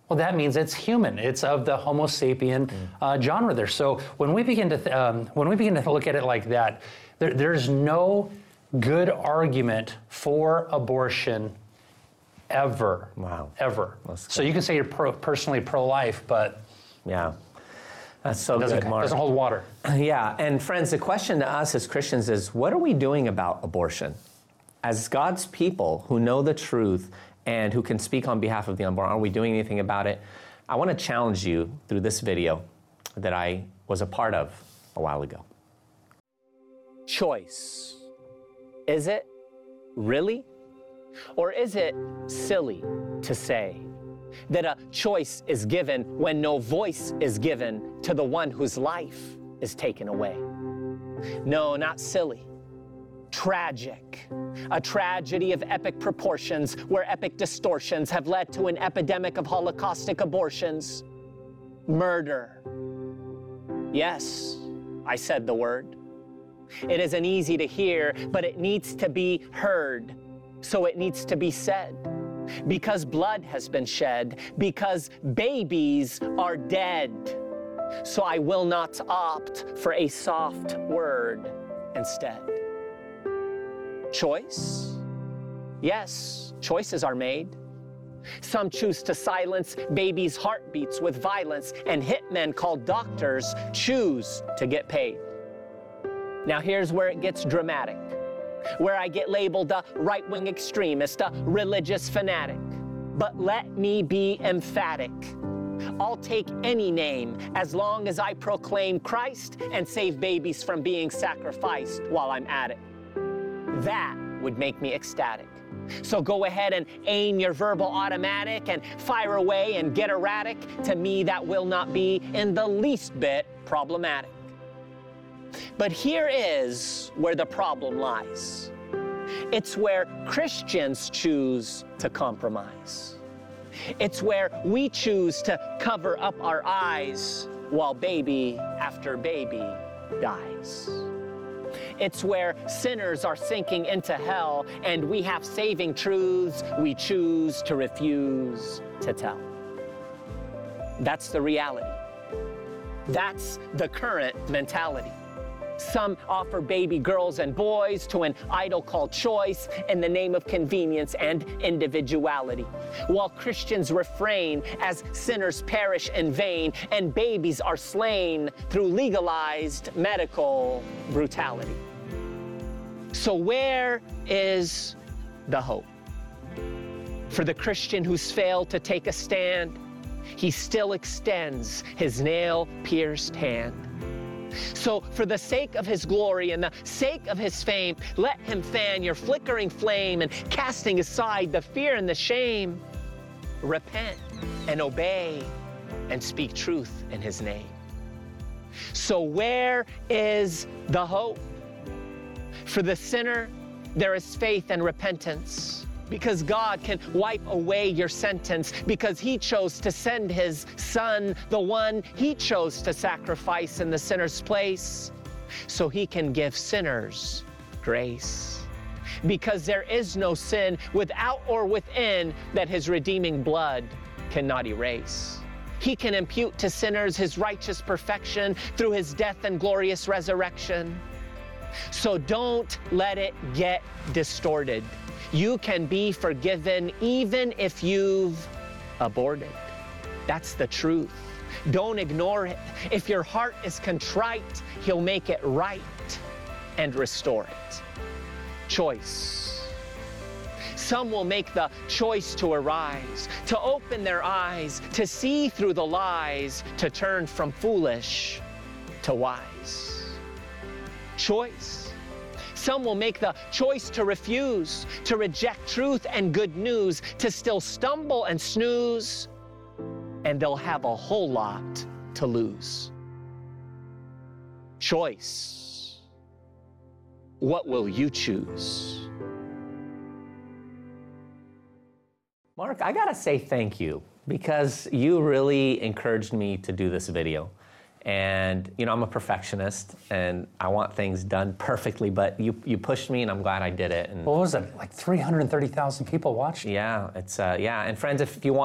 Well, that means it's human. It's of the Homo sapien genre there. So when we begin to look at it like that, there's no good argument for abortion ever. Wow. Ever. So you can say you're personally pro-life, but yeah, that's so good, Mark. It doesn't hold water. Yeah, and friends, the question to us as Christians is, what are we doing about abortion? As God's people who know the truth and who can speak on behalf of the unborn, are we doing anything about it? I want to challenge you through this video that I was a part of a while ago. Choice. Is it really? Or is it silly to say that a choice is given when no voice is given to the one whose life is taken away? No, not silly. Tragic. A tragedy of epic proportions where epic distortions have led to an epidemic of holocaustic abortions. Murder. Yes, I said the word. It isn't easy to hear, but it needs to be heard. So it needs to be said. Because blood has been shed, because babies are dead. So I will not opt for a soft word instead. Choice? Yes, choices are made. Some choose to silence babies' heartbeats with violence, and hitmen called doctors choose to get paid. Now here's where it gets dramatic, where I get labeled a right-wing extremist, a religious fanatic. But let me be emphatic. I'll take any name as long as I proclaim Christ and save babies from being sacrificed while I'm at it. That would make me ecstatic. So go ahead and aim your verbal automatic and fire away and get erratic. To me, that will not be in the least bit problematic. But here is where the problem lies. It's where Christians choose to compromise. It's where we choose to cover up our eyes while baby after baby dies. It's where sinners are sinking into hell and we have saving truths we choose to refuse to tell. That's the reality. That's the current mentality. Some offer baby girls and boys to an idol called choice in the name of convenience and individuality, while Christians refrain as sinners perish in vain and babies are slain through legalized medical brutality. So where is the hope? For the Christian who's failed to take a stand, he still extends his nail-pierced hand. So for the sake of his glory and the sake of his fame, let him fan your flickering flame and casting aside the fear and the shame, repent and obey and speak truth in his name. So where is the hope? For the sinner, there is faith and repentance, because God can wipe away your sentence, because he chose to send his son, the one he chose to sacrifice in the sinner's place, so he can give sinners grace. Because there is no sin without or within that his redeeming blood cannot erase. He can impute to sinners his righteous perfection through his death and glorious resurrection. So don't let it get distorted. You can be forgiven even if you've aborted. That's the truth. Don't ignore it. If your heart is contrite, he'll make it right and restore it. Choice. Some will make the choice to arise, to open their eyes, to see through the lies, to turn from foolish to wise. Choice. Some will make the choice to refuse, to reject truth and good news, to still stumble and snooze, and they'll have a whole lot to lose. Choice. What will you choose? Mark, I gotta say thank you, because you really encouraged me to do this video. And, you know, I'm a perfectionist and I want things done perfectly, but you pushed me and I'm glad I did it. And what was it, like 330,000 people watched? Yeah, it's, yeah. And friends, if you want